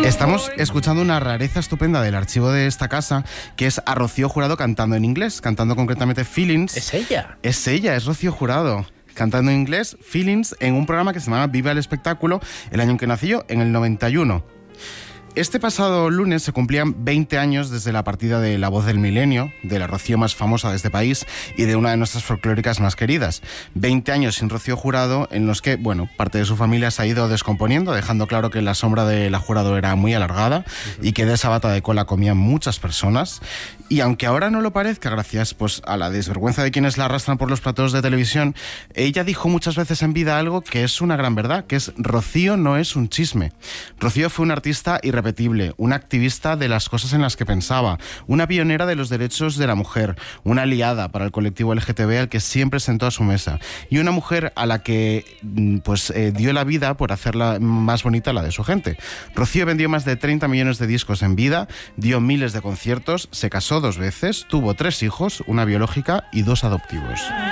Estamos escuchando una rareza estupenda del archivo de esta casa, que es a Rocío Jurado cantando en inglés, cantando concretamente Feelings. ¿Es ella? Es ella, es Rocío Jurado, cantando en inglés Feelings en un programa que se llama Viva el Espectáculo, el año en que nací yo, en el 91. Este pasado lunes se cumplían 20 años desde la partida de La Voz del Milenio, de la Rocío más famosa de este país y de una de nuestras folclóricas más queridas. 20 años sin Rocío Jurado, en los que, parte de su familia se ha ido descomponiendo, dejando claro que la sombra de la Jurado era muy alargada y que de esa bata de cola comían muchas personas. Y aunque ahora no lo parezca, gracias a la desvergüenza de quienes la arrastran por los platos de televisión, ella dijo muchas veces en vida algo que es una gran verdad, que es: Rocío no es un chisme. Rocío fue una artista irrepetible, una activista de las cosas en las que pensaba, una pionera de los derechos de la mujer, una aliada para el colectivo LGTB al que siempre sentó a su mesa, y una mujer a la que dio la vida por hacerla más bonita la de su gente. Rocío vendió más de 30 millones de discos en vida, dio miles de conciertos, se casó 2 veces, tuvo 3 hijos, una biológica y 2 adoptivos.